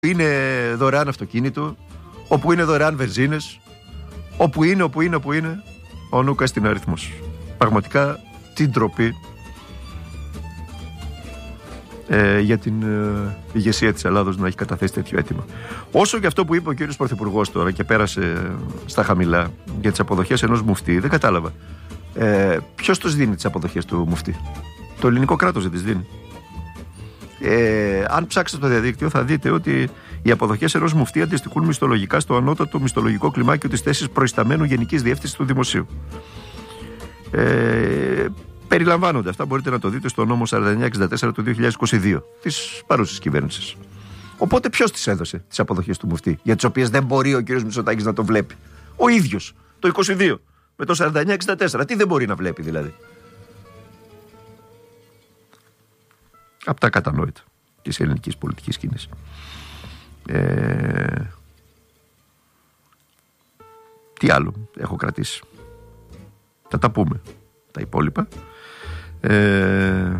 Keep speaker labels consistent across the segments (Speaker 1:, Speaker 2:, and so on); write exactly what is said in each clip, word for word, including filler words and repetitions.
Speaker 1: είναι δωρεάν αυτοκίνητο, όπου είναι δωρεάν βενζίνες, όπου είναι, όπου είναι, όπου είναι, ο Νούκας στην αριθμός. Πραγματικά την ντροπή ε, για την ε, ηγεσία της Ελλάδος να έχει καταθέσει τέτοιο αίτημα. Όσο και αυτό που είπε ο κύριος Πρωθυπουργός τώρα και πέρασε στα χαμηλά για τις αποδοχές ενός μουφτή, δεν κατάλαβα. Ε, ποιος τους δίνει τις αποδοχές του μουφτή? Το ελληνικό κράτος δεν τις δίνει. Ε, αν ψάξετε στο διαδίκτυο θα δείτε ότι οι αποδοχές ενός μουφτή αντιστοιχούν μισθολογικά στο ανώτατο μισθολογικό κλιμάκιο της θέσης προϊσταμένου Γενικής Διεύθυνσης του Δημοσίου. Ε, περιλαμβάνονται αυτά, μπορείτε να το δείτε στο νόμο σαράντα εννιά εξήντα τέσσερα του δύο χιλιάδες είκοσι δύο της παρούσης κυβέρνησης. Οπότε ποιος τις έδωσε τις αποδοχές του μουφτή, για τις οποίες δεν μπορεί ο κ. Μητσοτάκης να το βλέπει? Ο ίδιος το είκοσι δύο με το σαράντα εννιά εξήντα τέσσερα. Τι δεν μπορεί να βλέπει δηλαδή? Από τα κατανόητα της ελληνικής πολιτικής σκηνής. Ε, τι άλλο έχω κρατήσει? Θα τα πούμε τα υπόλοιπα. Ε,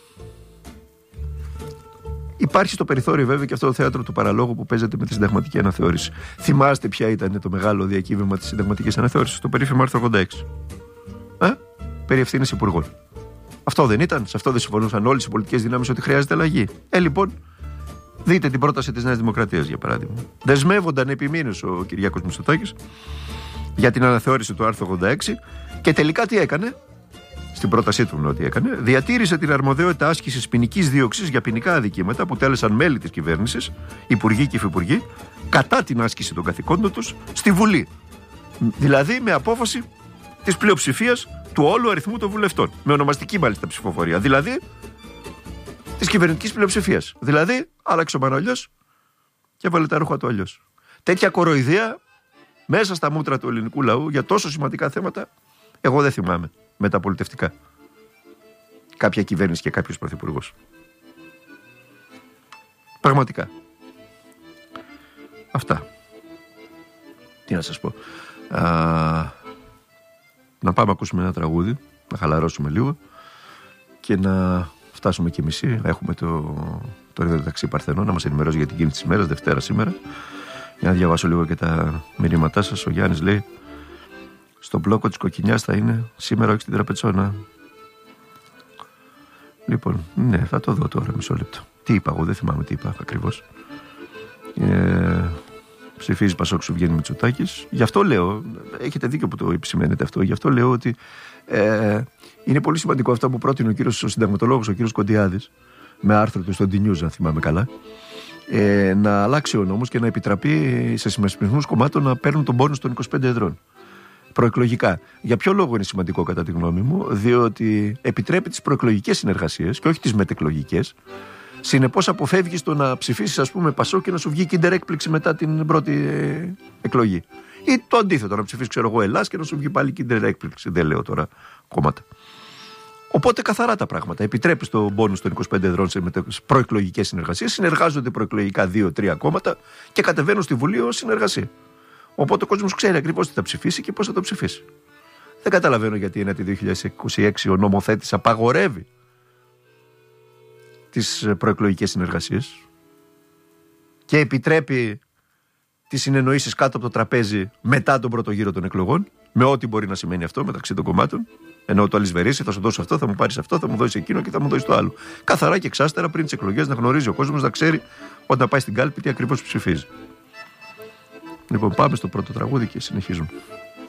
Speaker 1: υπάρχει στο περιθώριο βέβαια και αυτό το θέατρο του παραλόγου που παίζεται με τη συνταγματική αναθεώρηση. Θυμάστε ποια ήταν το μεγάλο διακύβευμα της συνταγματικής αναθεώρησης? Το περίφημο άρθρο ογδόντα έξι. Ε? Περί ευθύνης υπουργών. Αυτό δεν ήταν? Σε αυτό δεν συμφωνούσαν όλες οι πολιτικές δυνάμεις ότι χρειάζεται αλλαγή? Ε, λοιπόν, δείτε την πρόταση της Νέας Δημοκρατίας για παράδειγμα. Δεσμεύονταν επιμήνους ο Κυριάκος Μητσοτάκης για την αναθεώρηση του άρθρου ογδόντα έξι και τελικά τι έκανε? Στην πρότασή του ότι έκανε, διατήρησε την αρμοδιότητα άσκησης ποινικής δίωξης για ποινικά αδικήματα που τέλεσαν μέλη της κυβέρνησης, υπουργοί και υφυπουργοί, κατά την άσκηση των καθηκόντων τους στη Βουλή. Δηλαδή με απόφαση της πλειοψηφίας του όλου αριθμού των βουλευτών. Με ονομαστική μάλιστα ψηφοφορία. Δηλαδή της κυβερνητικής πλειοψηφίας. Δηλαδή άλλαξε ο Μανολιός και έβαλε τα ρούχα του αλλιώς. Τέτοια κοροϊδία μέσα στα μούτρα του ελληνικού λαού για τόσο σημαντικά θέματα, εγώ δεν θυμάμαι μεταπολιτευτικά κάποια κυβέρνηση και κάποιος πρωθυπουργός. Πραγματικά. Αυτά. Τι να σας πω. Α, να πάμε να ακούσουμε ένα τραγούδι, να χαλαρώσουμε λίγο και να φτάσουμε και μισή. Έχουμε το, το ραδιοταξί Παρθενό να μας ενημερώσει για την κίνηση της ημέρας, Δευτέρα σήμερα. Για να διαβάσω λίγο και τα μηνύματά σας. Ο Γιάννης λέει: στο μπλόκο της Κοκκινιάς θα είναι σήμερα, όχι στην Τραπετσόνα. Λοιπόν, ναι, θα το δω τώρα, μισό λεπτό. Τι είπα εγώ, δεν θυμάμαι τι είπα ακριβώς. Ε, ψηφίζει Πασόκ, σου βγαίνει Μητσοτάκης. Γι' αυτό λέω, έχετε δίκιο που το επισημαίνετε αυτό, γι' αυτό λέω ότι ε, είναι πολύ σημαντικό αυτό που πρότεινε ο κύριος ο συνταγματολόγος, ο κύριος Κοντιάδης, με άρθρο του στο ντι νιουζ, αν θυμάμαι καλά, ε, να αλλάξει ο νόμος και να επιτραπεί σε συμμεσπισμούς κομμάτων να παίρνουν τον πόνους των είκοσι πέντε εδρών. Προεκλογικά. Για ποιο λόγο είναι σημαντικό κατά τη γνώμη μου? Διότι επιτρέπει τις προεκλογικές συνεργασίες και όχι τις μετεκλογικές. Συνεπώς αποφεύγεις το να ψηφίσεις, ας πούμε, Πασόκ και να σου βγει κίντερ έκπληξη μετά την πρώτη ε, εκλογή. Ή το αντίθετο, να ψηφίσεις, ξέρω εγώ, Ελλάς και να σου βγει πάλι κίντερ έκπληξη. Δεν λέω τώρα κόμματα. Οπότε καθαρά τα πράγματα. Επιτρέπεις το μπόνους των είκοσι πέντε εδρών σε προεκλογικές συνεργασίες. Συνεργάζονται προεκλογικά δύο τρία κόμματα και κατεβαίνουν στη Βουλή ως συνεργασία. Οπότε ο κόσμος ξέρει ακριβώς τι θα ψηφίσει και πώς θα το ψηφίσει. Δεν καταλαβαίνω γιατί ένατη δύο χιλιάδες είκοσι έξι ο νομοθέτης απαγορεύει τις προεκλογικές συνεργασίες και επιτρέπει τις συνεννοήσεις κάτω από το τραπέζι μετά τον πρώτο γύρο των εκλογών, με ό,τι μπορεί να σημαίνει αυτό μεταξύ των κομμάτων. Ενώ το αλυσβερίσει, θα σου δώσω αυτό, θα μου πάρεις αυτό, θα μου δώσεις εκείνο και θα μου δώσεις το άλλο. Καθαρά και εξάστερα πριν τις εκλογές να γνωρίζει ο κόσμος, να ξέρει όταν πάει στην κάλπη τι ακριβώς ψηφίζει. Λοιπόν, πάμε στο πρώτο τραγούδι και συνεχίζουμε.